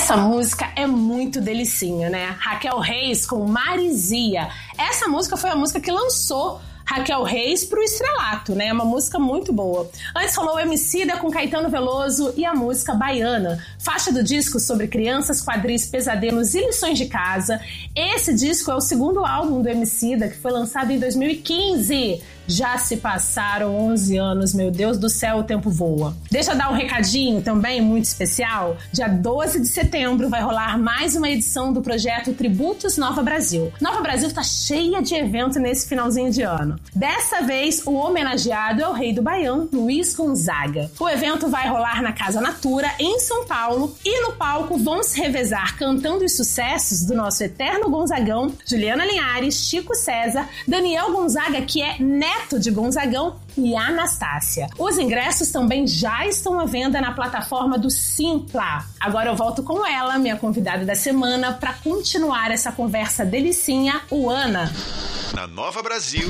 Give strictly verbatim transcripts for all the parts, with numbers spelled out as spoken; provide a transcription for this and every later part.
Essa música é muito delicinha, né? Raquel Reis com Marizia. Essa música foi a música que lançou Raquel Reis pro estrelato, né? É uma música muito boa. Antes rolou Emicida com Caetano Veloso e a música Baiana, faixa do disco sobre crianças, quadris, pesadelos e lições de casa. Esse disco é o segundo álbum do Emicida, que foi lançado em dois mil e quinze. Já se passaram onze anos, meu Deus do céu, o tempo voa. Deixa eu dar um recadinho também muito especial. Dia doze de setembro vai rolar mais uma edição do projeto Tributos Nova Brasil. Nova Brasil tá cheia de evento nesse finalzinho de ano. Dessa vez, o homenageado é o rei do Baião, Luiz Gonzaga. O evento vai rolar na Casa Natura, em São Paulo, e no palco vão se revezar cantando os sucessos do nosso eterno Gonzagão, Juliana Linhares, Chico César, Daniel Gonzaga, que é neto de Gonzagão, e Anastácia. Os ingressos também já estão à venda na plataforma do Simpla. Agora eu volto com ela, minha convidada da semana, para continuar essa conversa delicinha, o Ana. Na Nova Brasil,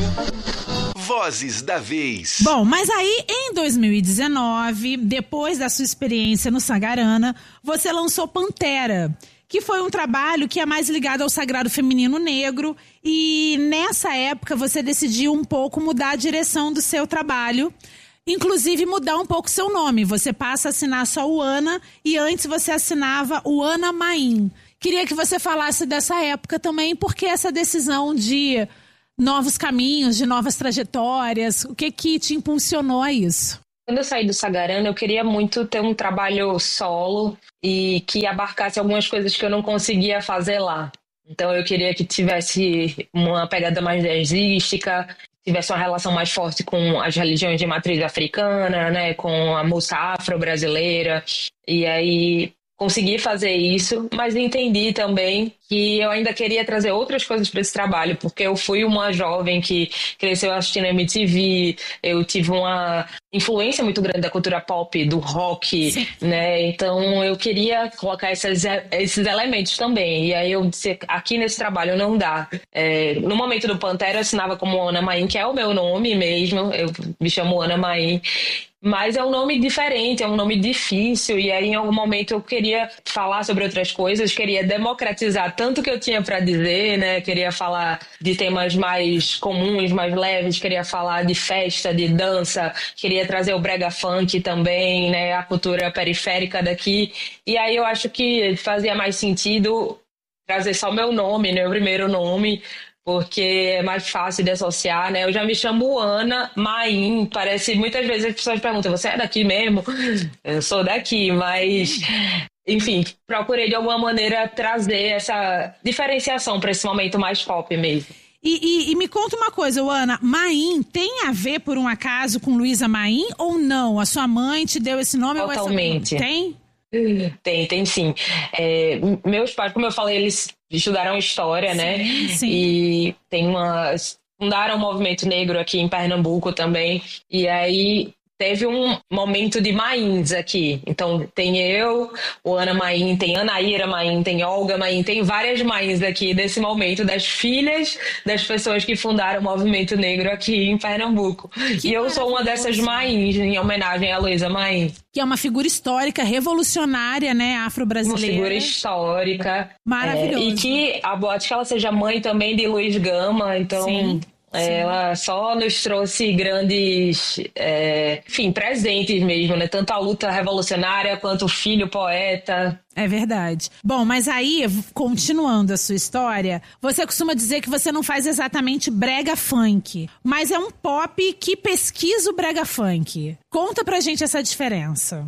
Vozes da Vez. Bom, mas aí em dois mil e dezenove, depois da sua experiência no Sagarana, você lançou Pantera, que foi um trabalho que é mais ligado ao sagrado feminino negro, e nessa época você decidiu um pouco mudar a direção do seu trabalho, inclusive mudar um pouco seu nome. Você passa a assinar só o Ana, e antes você assinava o Ana Maim. Queria que você falasse dessa época também, porque essa decisão de novos caminhos, de novas trajetórias, o que que te impulsionou a isso? Quando eu saí do Sagarana, eu queria muito ter um trabalho solo e que abarcasse algumas coisas que eu não conseguia fazer lá. Então eu queria que tivesse uma pegada mais jazzística, tivesse uma relação mais forte com as religiões de matriz africana, né, com a música afro-brasileira. E aí consegui fazer isso, mas entendi também que eu ainda queria trazer outras coisas para esse trabalho, porque eu fui uma jovem que cresceu assistindo M T V, eu tive uma influência muito grande da cultura pop, do rock, Sim. né? Então eu queria colocar esses, esses elementos também. E aí eu disse, aqui nesse trabalho não dá. É, no momento do Pantera eu assinava como Ana Maim, que é o meu nome mesmo, eu me chamo Ana Maim. Mas é um nome diferente, é um nome difícil, e aí em algum momento eu queria falar sobre outras coisas, queria democratizar tanto que eu tinha para dizer, né? Queria falar de temas mais comuns, mais leves, queria falar de festa, de dança, queria trazer o brega funk também, né? A cultura periférica daqui, e aí eu acho que fazia mais sentido trazer só meu nome, meu primeiro nome, porque é mais fácil de associar, né? Eu já me chamo Ana Maim, parece, muitas vezes as pessoas perguntam, você é daqui mesmo? Eu sou daqui, mas, enfim, procurei de alguma maneira trazer essa diferenciação para esse momento mais pop mesmo. E, e, e me conta uma coisa, Ana, Maim tem a ver, por um acaso, com Luísa Maim ou não? A sua mãe te deu esse nome? Totalmente. Ou essa... Tem? Tem, tem sim. É, meus pais, como eu falei, eles estudaram história, sim, né? Sim. E tem umas... fundaram um movimento negro aqui em Pernambuco também. E aí teve um momento de Mains aqui. Então tem eu, o Ana Maim, tem Anaíra Maim, tem Olga Maim, tem várias Mains aqui desse momento, das filhas das pessoas que fundaram o movimento negro aqui em Pernambuco. Que e eu sou uma dessas Mains, em homenagem a Luísa Maim. Que é uma figura histórica, revolucionária, né, afro-brasileira. Uma figura histórica. Maravilhosa. É, e que a boate que ela seja mãe também de Luiz Gama, então... Sim. Ela só nos trouxe grandes, é, enfim, presentes mesmo, né? Tanto a luta revolucionária quanto o filho poeta. É verdade. Bom, mas aí, continuando a sua história, você costuma dizer que você não faz exatamente brega funk, mas é um pop que pesquisa o brega funk. Conta pra gente essa diferença.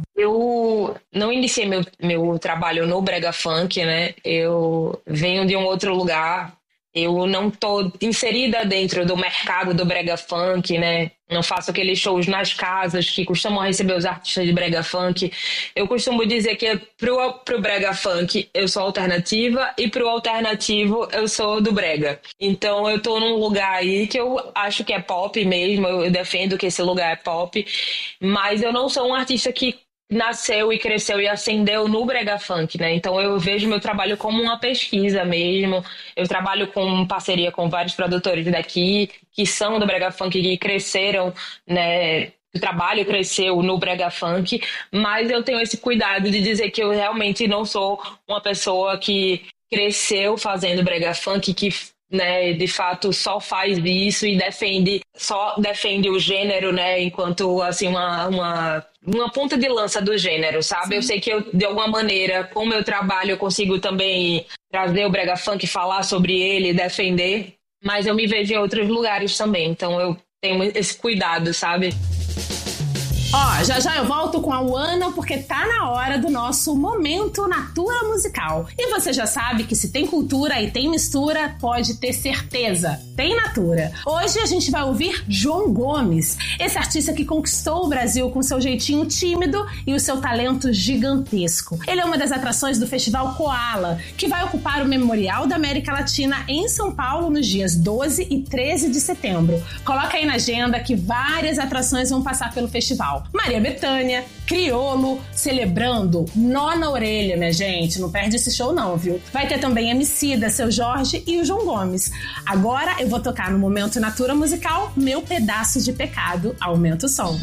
Eu não iniciei meu, meu trabalho no brega funk, né? Eu venho de um outro lugar. Eu não tô inserida dentro do mercado do brega funk, né? Não faço aqueles shows nas casas que costumam receber os artistas de brega funk. Eu costumo dizer que pro, pro brega funk eu sou alternativa e pro alternativo eu sou do brega. Então eu tô num lugar aí que eu acho que é pop mesmo, eu defendo que esse lugar é pop, mas eu não sou um artista que nasceu e cresceu e ascendeu no brega funk, né? Então eu vejo meu trabalho como uma pesquisa mesmo. Eu trabalho com parceria com vários produtores daqui que são do brega funk, que cresceram, né, o trabalho cresceu no brega funk, mas eu tenho esse cuidado de dizer que eu realmente não sou uma pessoa que cresceu fazendo brega funk, que, né, de fato só faz isso e defende, só defende o gênero, né, enquanto assim uma, uma, uma ponta de lança do gênero, sabe? Sim. Eu sei que eu, de alguma maneira, com o meu trabalho, eu consigo também trazer o brega funk, falar sobre ele, defender, mas eu me vejo em outros lugares também, então eu tenho esse cuidado, sabe? Ó, já já eu volto com a Uana, porque tá na hora do nosso Momento Natura Musical. E você já sabe que se tem cultura e tem mistura, pode ter certeza, tem Natura. Hoje a gente vai ouvir João Gomes, esse artista que conquistou o Brasil com seu jeitinho tímido e o seu talento gigantesco. Ele é uma das atrações do Festival Koala, que vai ocupar o Memorial da América Latina em São Paulo nos dias doze e treze de setembro. Coloca aí na agenda que várias atrações vão passar pelo festival. Maria Bethânia, Criolo, celebrando Nó na Orelha, minha gente. Não perde esse show não, viu? Vai ter também Emicida, Seu Jorge e o João Gomes. Agora eu vou tocar no Momento Natura Musical Meu Pedaço de Pecado. Aumenta o som.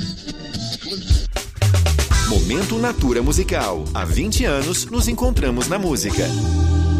Momento Natura Musical. Há vinte anos nos encontramos na música.